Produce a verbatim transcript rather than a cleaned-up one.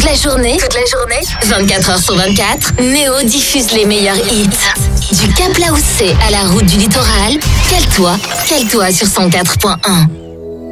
Toute la journée, toute la journée, vingt-quatre heures sur vingt-quatre, Néo diffuse les meilleurs hits. Du Cap Laoussé à la route du littoral, cale-toi, cale-toi sur cent quatre point un.